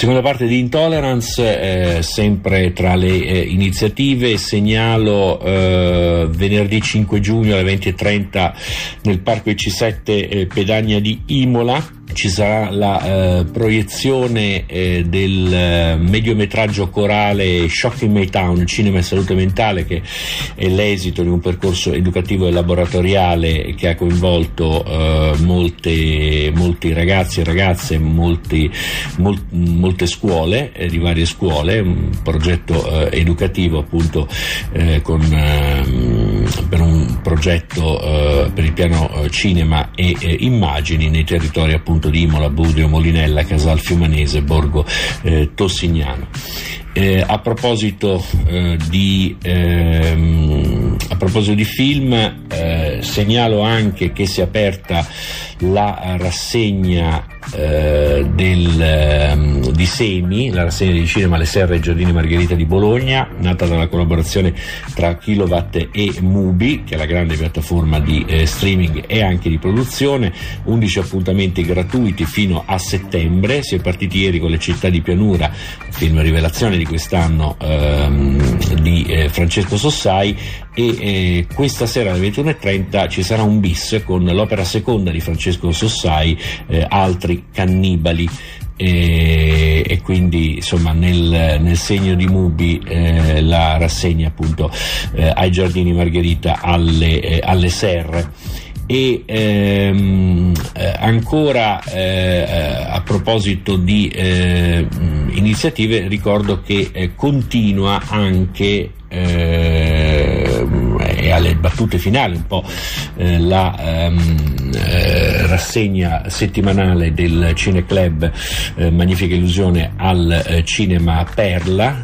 Seconda parte di Intolerance, sempre tra le iniziative segnalo venerdì 5 giugno alle 20:30 nel Parco EC7 Pedagna di Imola. Ci sarà la proiezione del mediometraggio corale Shock in Maytown, Cinema e Salute Mentale, che è l'esito di un percorso educativo e laboratoriale che ha coinvolto molti ragazzi e ragazze, molte scuole, di varie scuole, un progetto educativo appunto per un progetto per il piano cinema e immagini nei territori appunto di Imola, Budrio, Molinella, Casal Fiumanese, Borgo Tossignano. A proposito di film, segnalo anche che si è aperta la rassegna di Semi, la rassegna di cinema alle Serre e Giardini Margherita di Bologna, nata dalla collaborazione tra Kilowatt e Mubi, che è la grande piattaforma di streaming e anche di produzione. 11 appuntamenti gratuiti fino a settembre. Si è partiti ieri con Le città di pianura, film rivelazione di quest'anno di Francesco Sossai, e questa sera alle 21:30 ci sarà un bis con l'opera seconda di Francesco Sossai, Altri cannibali, e quindi insomma nel segno di Mubi la rassegna appunto ai Giardini Margherita alle Serre. E ancora a proposito di iniziative, ricordo che continua anche e alle battute finali un po' la rassegna settimanale del Cineclub Magnifica Illusione al Cinema Perla,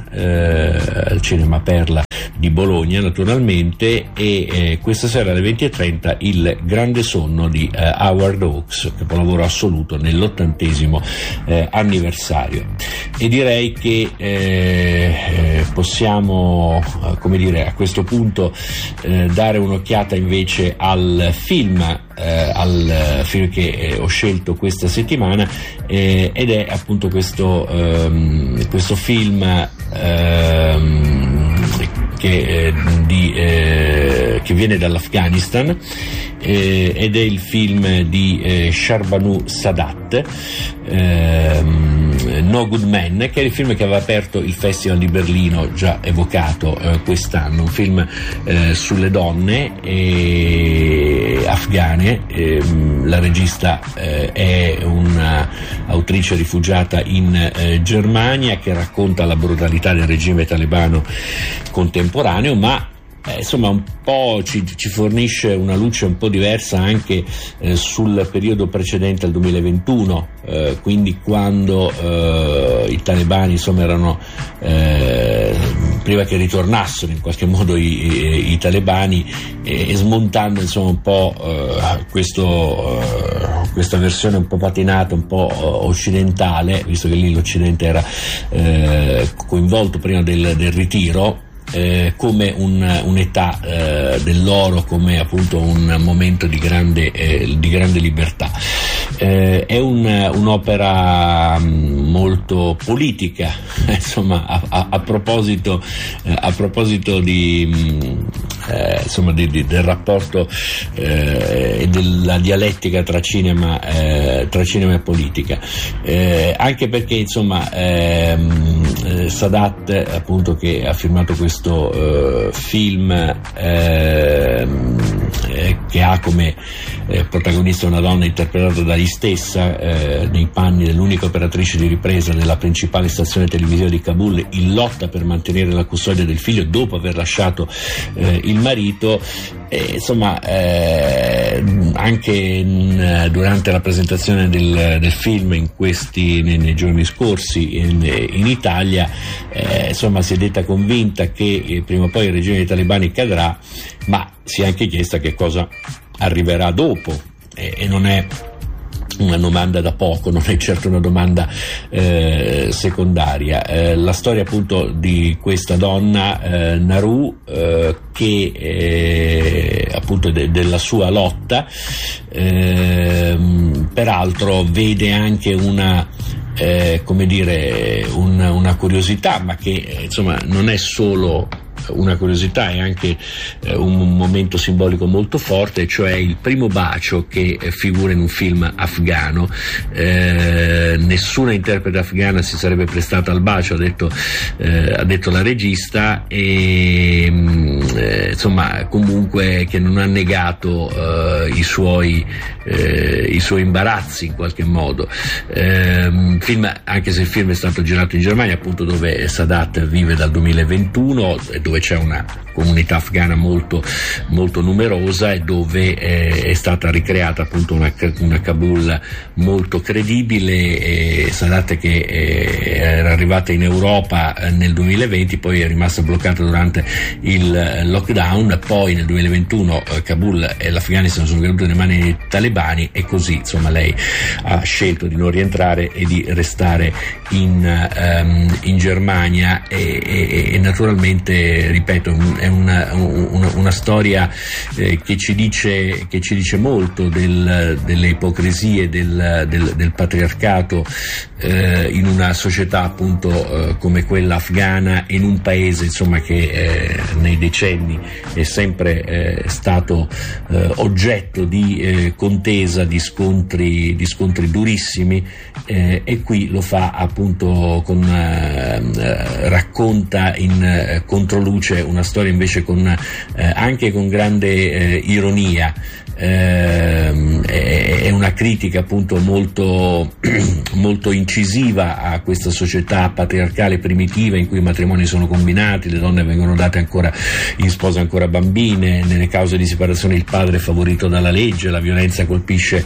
di Bologna naturalmente, e questa sera alle 20:30 Il grande sonno di Howard Hawks, capolavoro assoluto nell'80° anniversario. E direi che possiamo a questo punto dare un'occhiata invece al film che ho scelto questa settimana, ed è appunto questo film che viene dall'Afghanistan, ed è il film di Shahrbanu Sadat, No Good Man, che è il film che aveva aperto il Festival di Berlino già evocato quest'anno, un film sulle donne afghane. La regista è un'autrice rifugiata in Germania, che racconta la brutalità del regime talebano contemporaneo, ma insomma un po' ci fornisce una luce un po' diversa anche sul periodo precedente al 2021, quindi quando i talebani insomma erano prima che ritornassero in qualche modo i talebani, e smontando insomma un po' questa versione un po' patinata, un po' occidentale, visto che lì l'Occidente era coinvolto prima del ritiro, come un'età dell'oro, come appunto un momento di grande libertà. È un'opera molto politica, insomma, a proposito del rapporto e della dialettica tra cinema e politica, anche perché insomma Sadat, appunto, che ha firmato questo film che ha come protagonista una donna interpretata da lei stessa, nei panni dell'unica operatrice di ripresa della principale stazione televisiva di Kabul, in lotta per mantenere la custodia del figlio dopo aver lasciato il marito. Insomma, anche durante la presentazione del film nei giorni scorsi in Italia, insomma, si è detta convinta che prima o poi il regime dei talebani cadrà, ma si è anche chiesta che cosa arriverà dopo, e non è una domanda da poco, non è certo una domanda secondaria. La storia appunto di questa donna, Naru, che appunto della sua lotta, peraltro vede anche una come dire, una curiosità, ma che insomma non è solo una curiosità, è anche un momento simbolico molto forte, cioè il primo bacio che figura in un film afghano. Nessuna interprete afghana si sarebbe prestata al bacio, ha detto la regista, e insomma comunque che non ha negato i suoi imbarazzi in qualche modo. Film, anche se il film è stato girato in Germania, appunto, dove Sadat vive dal 2021, dove c'è una comunità afghana molto, molto numerosa, e dove è stata ricreata appunto una Kabul molto credibile. Sadat, che era arrivata in Europa nel 2020, poi è rimasta bloccata durante il lockdown, poi nel 2021 Kabul e l'Afghanistan sono cadute nelle mani dei talebani, e così insomma lei ha scelto di non rientrare e di restare in Germania, e naturalmente, ripeto, è una storia che ci dice molto delle ipocrisie del patriarcato in una società appunto come quella afghana, in un paese insomma che nei decenni è sempre stato oggetto di contesa, di scontri durissimi, e qui lo fa appunto racconta in controluce una storia invece anche con grande ironia. È una critica appunto molto molto incisiva a questa società patriarcale primitiva, in cui i matrimoni sono combinati, le donne vengono date ancora in sposa ancora bambine, nelle cause di separazione il padre è favorito dalla legge, la violenza colpisce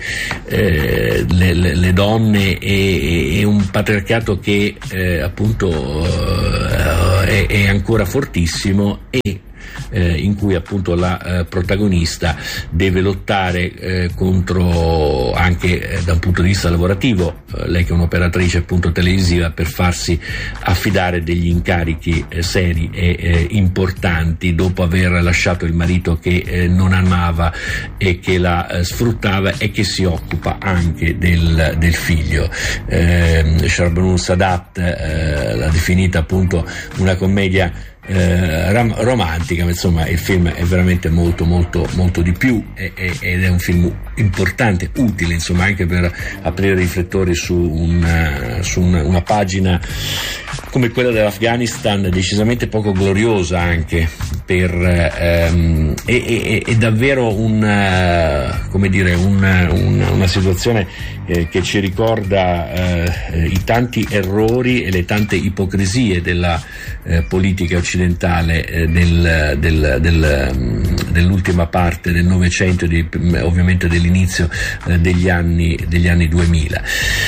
le donne, e un patriarcato che appunto è ancora fortissimo, e in cui appunto la protagonista deve lottare contro, anche da un punto di vista lavorativo, lei che è un'operatrice appunto televisiva, per farsi affidare degli incarichi seri e importanti, dopo aver lasciato il marito che non amava e che la sfruttava, e che si occupa anche del figlio. Shabnam Sadat l'ha definita appunto una commedia romantica, ma insomma il film è veramente molto molto molto di più, ed è un film importante, utile insomma anche per aprire i riflettori su una pagina come quella dell'Afghanistan, decisamente poco gloriosa anche è davvero una situazione che ci ricorda i tanti errori e le tante ipocrisie della politica occidentale dell'ultima parte del Novecento, ovviamente dell'inizio degli anni 2000,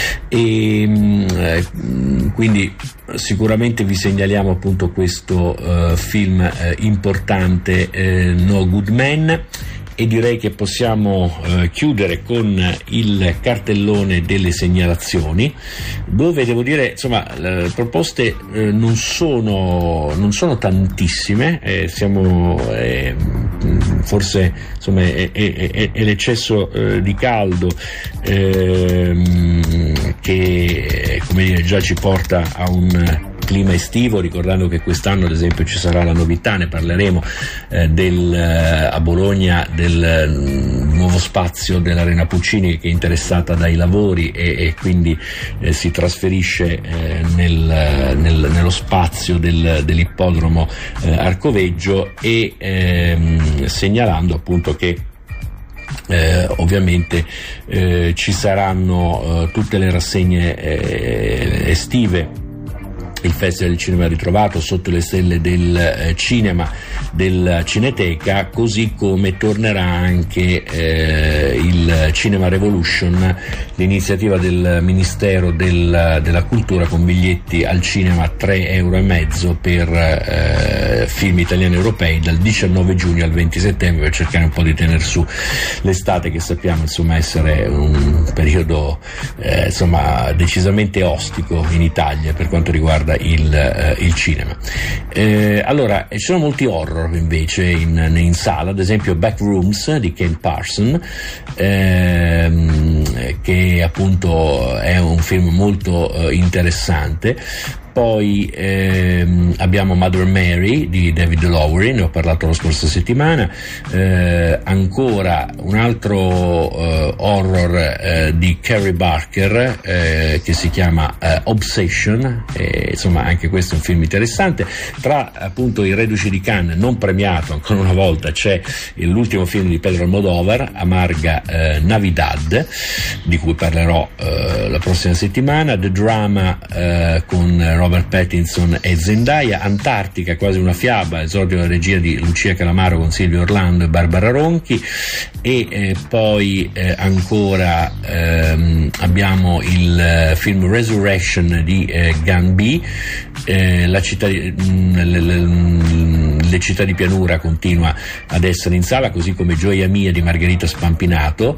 e quindi sicuramente vi segnaliamo appunto questo film importante, No Good Men, e direi che possiamo chiudere con il cartellone delle segnalazioni, dove devo dire insomma proposte non sono tantissime, forse insomma è l'eccesso di caldo che, come dire, già ci porta a un clima estivo, ricordando che quest'anno ad esempio ci sarà la novità, ne parleremo, a Bologna del nuovo spazio dell'Arena Puccini, che è interessata dai lavori e quindi si trasferisce nello spazio dell'ippodromo Arcoveggio, e segnalando appunto che ovviamente ci saranno tutte le rassegne estive, il Festival del Cinema Ritrovato, Sotto le stelle del cinema del Cineteca, così come tornerà anche il Cinema Revolution, l'iniziativa del Ministero della Cultura, con biglietti al cinema a €3,50 per film italiani e europei, dal 19 giugno al 20 settembre, per cercare un po' di tenere su l'estate, che sappiamo insomma essere un periodo insomma decisamente ostico in Italia per quanto riguarda riguarda il cinema. Allora, ci sono molti horror invece in sala, ad esempio Backrooms di Ken Parson, che appunto è un film molto interessante. Poi abbiamo Mother Mary di David Lowery, ne ho parlato la scorsa settimana. Ancora un altro horror di Carey Barker che si chiama Obsession, insomma anche questo è un film interessante. Tra appunto i reduci di Cannes non premiato ancora una volta c'è l'ultimo film di Pedro Almodóvar, Amarga Navidad, di cui parlerò la prossima settimana. The Drama con Robert Pattinson e Zendaya. Antartica, quasi una fiaba, esordio della regia di Lucia Calamaro con Silvio Orlando e Barbara Ronchi. E poi ancora abbiamo il film Resurrection di Gan B. Le città di pianura continua ad essere in sala, così come Gioia Mia di Margherita Spampinato,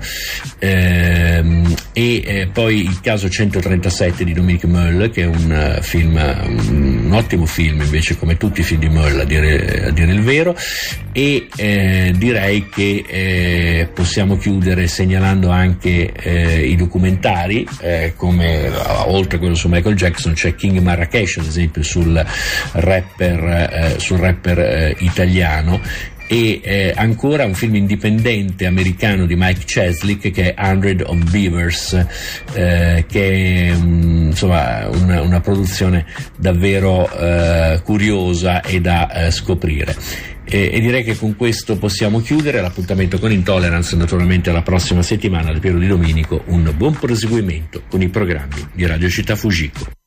e poi il caso 137 di Dominique Meul, che è un ottimo film invece, come tutti i film di Meul a dire il vero. E direi che possiamo chiudere segnalando anche i documentari, come oltre a quello su Michael Jackson c'è King Marrakesh, ad esempio sul rapper italiano, e ancora un film indipendente americano di Mike Cheslick che è 100 of Beavers, che è insomma una produzione davvero curiosa e da scoprire. E direi che con questo possiamo chiudere l'appuntamento con Intolerance, naturalmente alla prossima settimana da Piero Di Domenico. Un buon proseguimento con i programmi di Radio Città Fujiko.